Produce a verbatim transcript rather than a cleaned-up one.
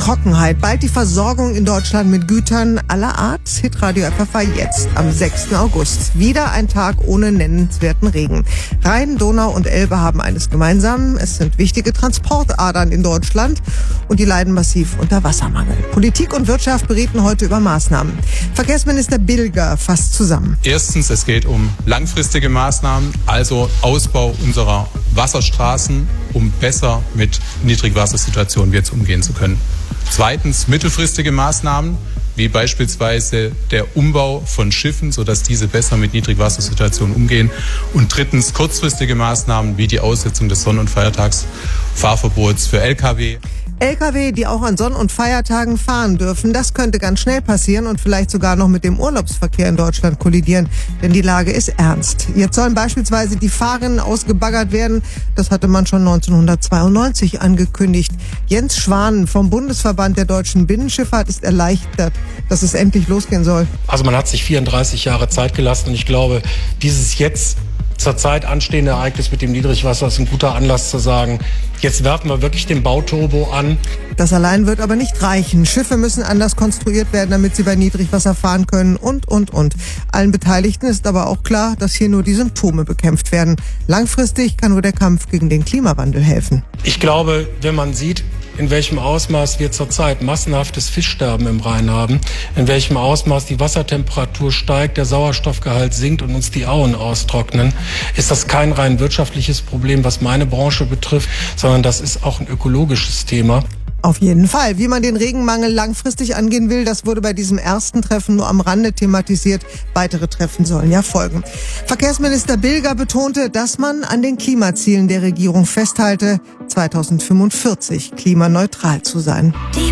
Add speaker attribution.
Speaker 1: Trockenheit, bald die Versorgung in Deutschland mit Gütern aller Art. Hitradio F F A jetzt am sechsten August. Wieder ein Tag ohne nennenswerten Regen. Rhein, Donau und Elbe haben eines gemeinsam. Es sind wichtige Transportadern in Deutschland und die leiden massiv unter Wassermangel. Politik und Wirtschaft berieten heute über Maßnahmen. Verkehrsminister Bilger fasst zusammen.
Speaker 2: Erstens, es geht um langfristige Maßnahmen, also Ausbau unserer Wasserstraßen, um besser mit Niedrigwassersituationen jetzt umgehen zu können. Zweitens, mittelfristige Maßnahmen, wie beispielsweise der Umbau von Schiffen, sodass diese besser mit Niedrigwassersituationen umgehen. Und drittens, kurzfristige Maßnahmen, wie die Aussetzung des Sonn- und Feiertagsfahrverbots für L K W.
Speaker 1: L K W, die auch an Sonn- und Feiertagen fahren dürfen, das könnte ganz schnell passieren und vielleicht sogar noch mit dem Urlaubsverkehr in Deutschland kollidieren, denn die Lage ist ernst. Jetzt sollen beispielsweise die Fahrrinnen ausgebaggert werden. Das hatte man schon neunzehnhundertzweiundneunzig angekündigt. Jens Schwan vom Bundesverband der deutschen Binnenschifffahrt ist erleichtert, dass es endlich losgehen soll.
Speaker 3: Also man hat sich vierunddreißig Jahre Zeit gelassen und ich glaube, dieses jetzt zurzeit anstehende Ereignis mit dem Niedrigwasser ist ein guter Anlass zu sagen, jetzt werfen wir wirklich den Bauturbo an.
Speaker 1: Das allein wird aber nicht reichen. Schiffe müssen anders konstruiert werden, damit sie bei Niedrigwasser fahren können und, und, und. Allen Beteiligten ist aber auch klar, dass hier nur die Symptome bekämpft werden. Langfristig kann nur der Kampf gegen den Klimawandel helfen.
Speaker 3: Ich glaube, wenn man sieht, in welchem Ausmaß wir zurzeit massenhaftes Fischsterben im Rhein haben, in welchem Ausmaß die Wassertemperatur steigt, der Sauerstoffgehalt sinkt und uns die Auen austrocknen, ist das kein rein wirtschaftliches Problem, was meine Branche betrifft, sondern das ist auch ein ökologisches Thema.
Speaker 1: Auf jeden Fall. Wie man den Regenmangel langfristig angehen will, das wurde bei diesem ersten Treffen nur am Rande thematisiert. Weitere Treffen sollen ja folgen. Verkehrsminister Bilger betonte, dass man an den Klimazielen der Regierung festhalte, zweitausendfünfundvierzig klimaneutral zu sein.